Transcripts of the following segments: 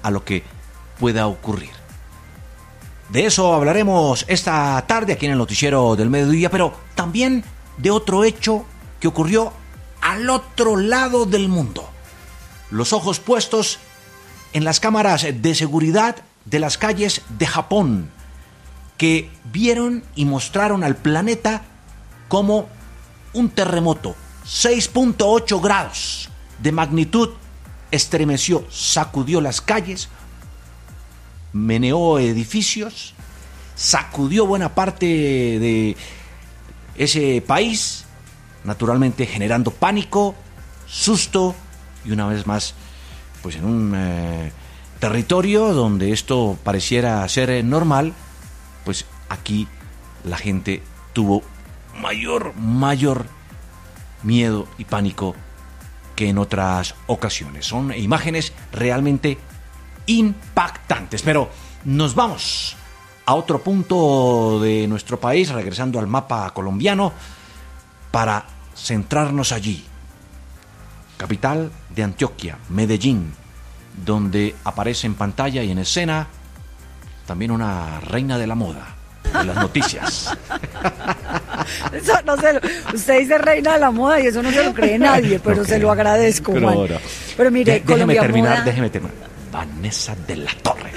a lo que pueda ocurrir. De eso hablaremos esta tarde aquí en el Noticiero del Mediodía, pero también de otro hecho que ocurrió al otro lado del mundo. Los ojos puestos en las cámaras de seguridad de las calles de Japón, que vieron y mostraron al planeta cómo un terremoto 6.8 grados de magnitud estremeció, sacudió las calles, meneó edificios, sacudió buena parte de ese país, naturalmente generando pánico, susto y una vez más, pues en un territorio donde esto pareciera ser normal, pues aquí la gente tuvo mayor miedo y pánico que en otras ocasiones. Son imágenes realmente impactantes, pero nos vamos a otro punto de nuestro país, regresando al mapa colombiano, para centrarnos allí. Capital de Antioquia, Medellín, donde aparece en pantalla y en escena también una reina de la moda, de las noticias. Eso no se lo, usted dice reina de la moda y eso no se lo cree nadie, pero se lo agradezco, pero Juan. ahora, pero mire, déjeme terminar. Vanessa de la Torre.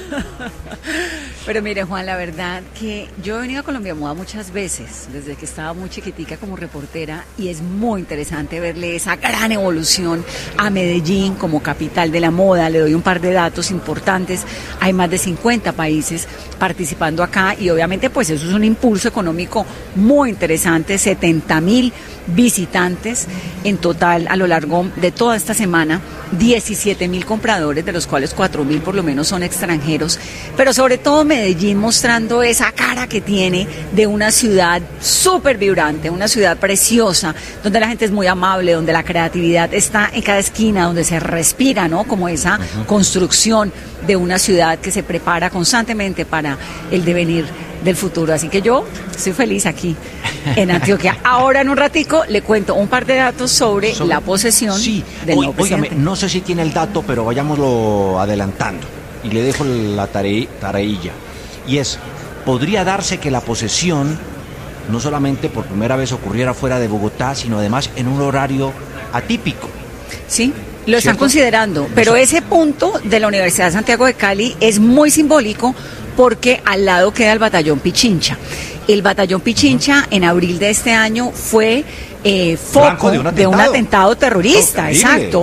Pero mire, Juan, la verdad que yo he venido a Colombia Moda muchas veces, desde que estaba muy chiquitica como reportera, y es muy interesante verle esa gran evolución a Medellín como capital de la moda. Le doy un par de datos importantes. Hay más de 50 países participando acá y obviamente pues eso es un impulso económico muy interesante, 70,000 visitantes en total a lo largo de toda esta semana, 17,000 compradores, de los cuales 4,000 por lo menos son extranjeros, pero sobre todo Medellín mostrando esa cara que tiene de una ciudad súper vibrante, una ciudad preciosa, donde la gente es muy amable, donde la creatividad está en cada esquina, donde se respira, ¿no? Como esa construcción de una ciudad que se prepara constantemente para el devenir del futuro. Así que yo estoy feliz aquí en Antioquia. Ahora en un ratico le cuento un par de datos sobre la posesión del nuevo presidente. Óigame, no sé si tiene el dato, pero vayámoslo adelantando. Y le dejo la tareilla. Y es, podría darse que la posesión no solamente por primera vez ocurriera fuera de Bogotá, sino además en un horario atípico. Sí, lo están considerando, pero ese punto de la Universidad de Santiago de Cali es muy simbólico porque al lado queda el Batallón Pichincha. El Batallón Pichincha en abril de este año fue foco de un atentado terrorista, exacto.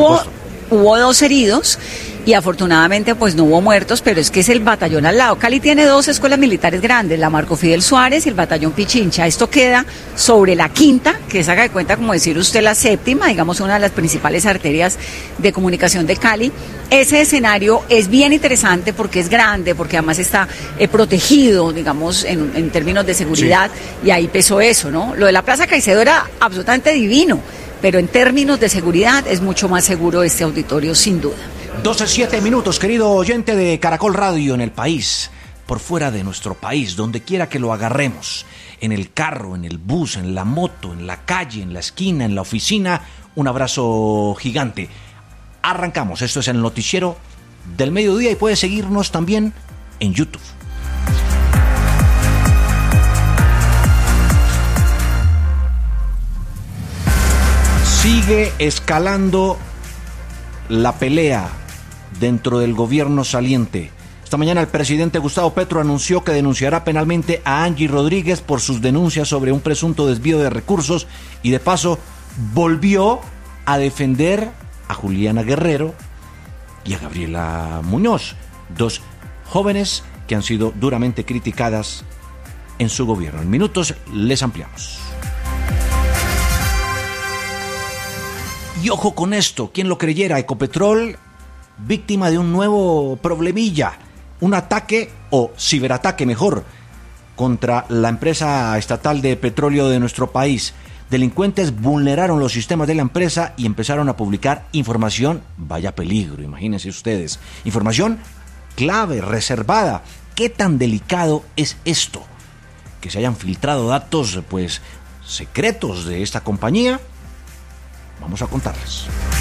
Hubo 2 heridos y afortunadamente pues no hubo muertos, pero es que es el batallón al lado. Cali tiene 2 escuelas militares grandes, la Marco Fidel Suárez y el Batallón Pichincha. Esto queda sobre la quinta, que es, haga de cuenta, como decir usted, la séptima, digamos una de las principales arterias de comunicación de Cali. Ese escenario es bien interesante porque es grande, porque además está protegido, digamos, en términos de seguridad, y ahí pesó eso, ¿no? Lo de la Plaza Caicedo era absolutamente divino, pero en términos de seguridad es mucho más seguro este auditorio, sin duda. 12:07, querido oyente de Caracol Radio en el país, por fuera de nuestro país, donde quiera que lo agarremos, en el carro, en el bus, en la moto, en la calle, en la esquina, en la oficina, un abrazo gigante. Arrancamos, esto es el Noticiero del Mediodía y puede seguirnos también en YouTube. Sigue escalando la pelea dentro del gobierno saliente. Esta mañana el presidente Gustavo Petro anunció que denunciará penalmente a Angie Rodríguez por sus denuncias sobre un presunto desvío de recursos y de paso volvió a defender a Juliana Guerrero y a Gabriela Muñoz, 2 jóvenes que han sido duramente criticadas en su gobierno. En minutos les ampliamos. Y ojo con esto, ¿quién lo creyera? Ecopetrol, víctima de un nuevo problemilla, un ataque o ciberataque mejor, contra la empresa estatal de petróleo de nuestro país. Delincuentes vulneraron los sistemas de la empresa y empezaron a publicar información, vaya peligro, imagínense ustedes, información clave, reservada. ¿Qué tan delicado es esto? Que se hayan filtrado datos, pues, secretos de esta compañía. Vamos a contarles.